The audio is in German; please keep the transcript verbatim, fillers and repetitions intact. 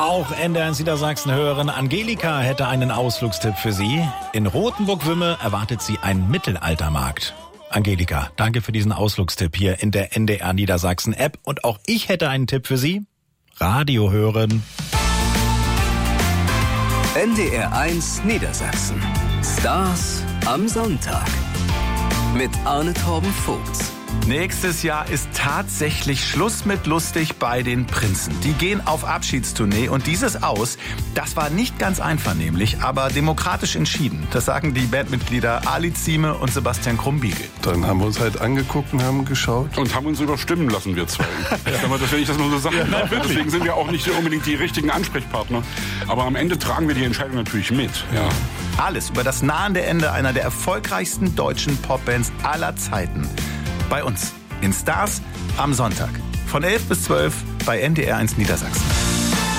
Auch N D R eins Niedersachsen-Hörerin Angelika hätte einen Ausflugstipp für Sie. In Rothenburg-Wümme erwartet Sie ein Mittelaltermarkt. Angelika, danke für diesen Ausflugstipp hier in der N D R Niedersachsen-App. Und auch ich hätte einen Tipp für Sie. Radio hören. N D R eins Niedersachsen. Stars am Sonntag. Mit Arne Torben Vogts. Nächstes Jahr ist tatsächlich Schluss mit lustig bei den Prinzen. Die gehen auf Abschiedstournee und dieses Aus, das war nicht ganz einvernehmlich, aber demokratisch entschieden. Das sagen die Bandmitglieder Ali Zieme und Sebastian Krumbiegel. Dann haben wir uns halt angeguckt und haben geschaut. Und haben uns überstimmen lassen, wir zwei. Aber das will ich das nur so sagen. Ja, nein, deswegen sind wir auch nicht unbedingt die richtigen Ansprechpartner. Aber am Ende tragen wir die Entscheidung natürlich mit. Ja. Alles über das nahende Ende einer der erfolgreichsten deutschen Popbands aller Zeiten. Bei uns in Stars am Sonntag von elf bis zwölf bei N D R eins Niedersachsen.